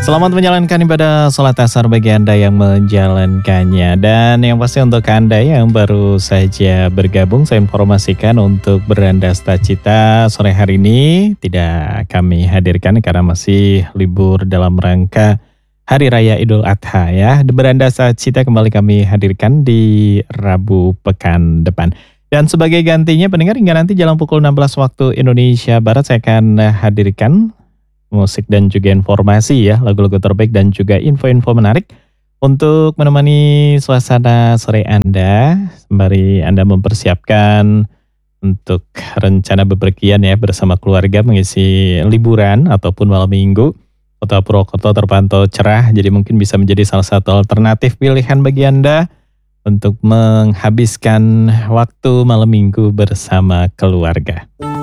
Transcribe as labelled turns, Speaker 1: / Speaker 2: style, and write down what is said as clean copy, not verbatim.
Speaker 1: Selamat menjalankan ibadah sholat asar bagi Anda yang menjalankannya. Dan yang pasti untuk Anda yang baru saja bergabung, saya informasikan untuk beranda cita sore hari ini tidak kami hadirkan karena masih libur dalam rangka Hari Raya Idul Adha ya. Beranda cita kembali kami hadirkan di Rabu pekan depan. Dan sebagai gantinya pendengar hingga nanti jelang pukul 16 waktu Indonesia Barat saya akan hadirkan musik dan juga informasi ya, lagu-lagu terbaik dan juga info-info menarik untuk menemani suasana sore Anda, sembari Anda mempersiapkan untuk rencana bepergian ya bersama keluarga mengisi liburan ataupun malam minggu. Kota Purwokerto terpantau cerah, jadi mungkin bisa menjadi salah satu alternatif pilihan bagi Anda untuk menghabiskan waktu malam minggu bersama keluarga.